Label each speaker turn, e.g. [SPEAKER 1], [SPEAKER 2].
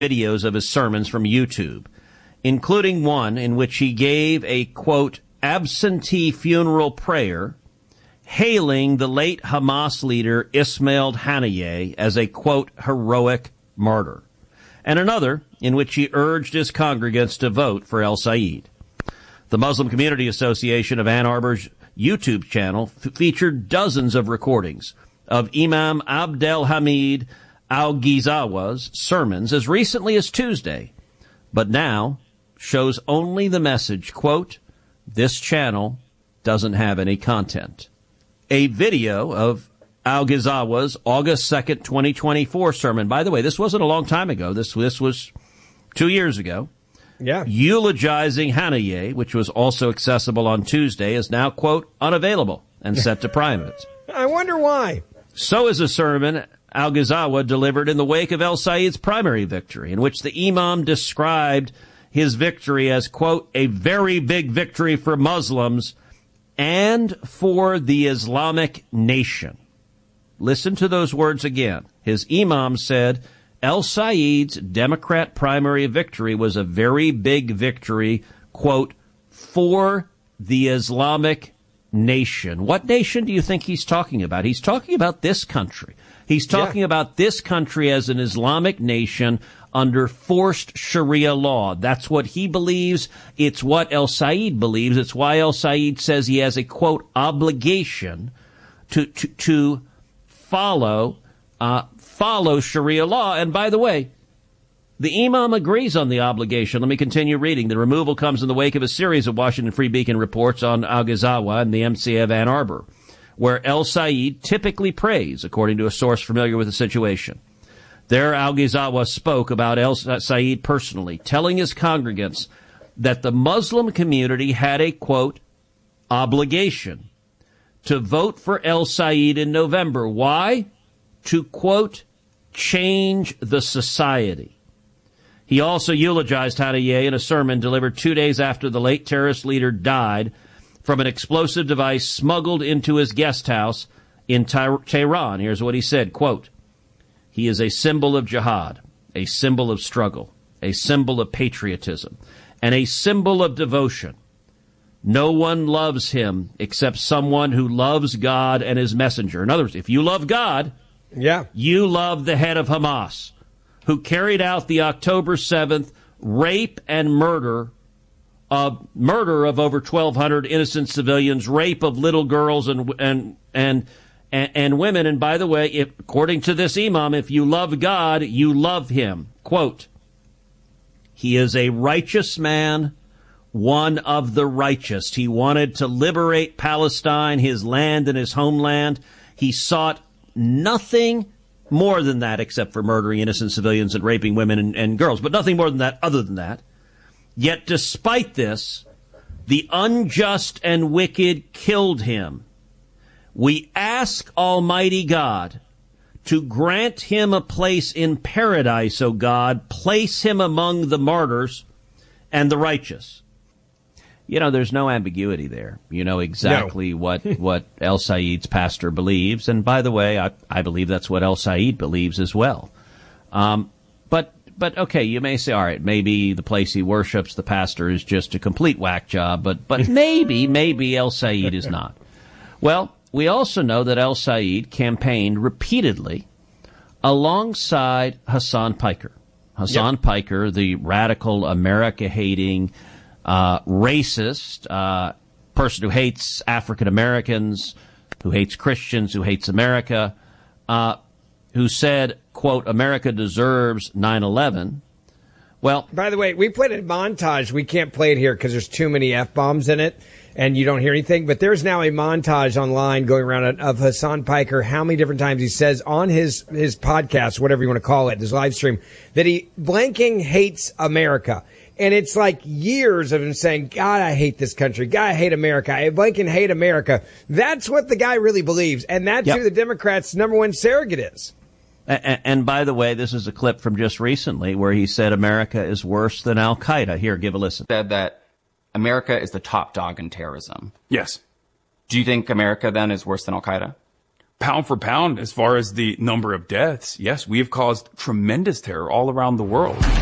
[SPEAKER 1] videos of his sermons from YouTube, including one in which he gave a, quote, absentee funeral prayer hailing the late Hamas leader Ismail Haniyeh as a, quote, heroic martyr, and another in which he urged his congregants to vote for El-Sayed. The Muslim Community Association of Ann Arbor's YouTube channel featured dozens of recordings of Imam Abdel Hamid Al-Ghizawa's sermons as recently as Tuesday, but now shows only the message, quote, this channel doesn't have any content. A video of Al-Ghizawa's August 2nd, 2024 sermon. By the way, this wasn't a long time ago. This was 2 years ago.
[SPEAKER 2] Yeah.
[SPEAKER 1] Eulogizing Haniyeh, which was also accessible on Tuesday, is now, quote, unavailable and set to private.
[SPEAKER 2] I wonder why.
[SPEAKER 1] So is a sermon Al-Ghizawa delivered in the wake of El-Sayed's primary victory, in which the imam described his victory as, quote, a very big victory for Muslims and for the Islamic nation. Listen to those words again. His imam said El-Sayed's Democrat primary victory was a very big victory, quote, for the Islamic nation. What nation do you think he's talking about? He's talking about this country. He's talking about this country as an Islamic nation under forced Sharia law. That's what he believes. It's what El-Sayed believes. It's why El-Sayed says he has a, quote, obligation to follow Sharia law. And by the way, the imam agrees on the obligation. Let me continue reading. The removal comes in the wake of a series of Washington Free Beacon reports on Al-Ghizawa and the MCA of Ann Arbor, where El-Sayed typically prays, according to a source familiar with the situation. There, Al-Ghizawa spoke about El-Sayed personally, telling his congregants that the Muslim community had a, quote, obligation to vote for El-Sayed in November. Why? To, quote, change the society. He also eulogized Haniyeh in a sermon delivered 2 days after the late terrorist leader died from an explosive device smuggled into his guest house in Tehran. Here's what he said, quote, he is a symbol of jihad, a symbol of struggle, a symbol of patriotism, and a symbol of devotion. No one loves him except someone who loves God and his messenger. In other words, if you love God, you love the head of Hamas, who carried out the October 7th rape and murder of over 1,200 innocent civilians, rape of little girls and women. And by the way, according to this imam, if you love God, you love him. Quote, he is a righteous man, one of the righteous. He wanted to liberate Palestine, his land and his homeland. He sought nothing more than that except for murdering innocent civilians and raping women and girls, but nothing more than that other than that. Yet despite this, the unjust and wicked killed him. We ask Almighty God to grant him a place in paradise, O God. Place him among the martyrs and the righteous. You know, there's no ambiguity there. You know exactly what El-Sayed's pastor believes. And by the way, I believe that's what El-Sayed believes as well. But okay, you may say, all right, maybe the place he worships, the pastor, is just a complete whack job, but maybe El-Sayed is not. Well, we also know that El-Sayed campaigned repeatedly alongside Hassan Piker. Hassan Piker, the radical America-hating, racist, person who hates African Americans, who hates Christians, who hates America, who said, quote, America deserves 9/11. Well,
[SPEAKER 2] by the way, we played a montage. We can't play it here because there's too many F-bombs in it and you don't hear anything. But there's now a montage online going around of Hassan Piker, how many different times he says on his podcast, whatever you want to call it, his live stream, that he blanking hates America. And it's like years of him saying, God, I hate this country. God, I hate America. I blanking hate America. That's what the guy really believes. And that's who the Democrats' number one surrogate is.
[SPEAKER 1] And by the way, this is a clip from just recently where he said America is worse than Al-Qaeda. Here, give a listen.
[SPEAKER 3] Said that America is the top dog in terrorism.
[SPEAKER 4] Yes.
[SPEAKER 3] Do you think America then is worse than Al-Qaeda?
[SPEAKER 4] pound for pound, as far as the number of deaths, yes, we have caused tremendous terror all around the world.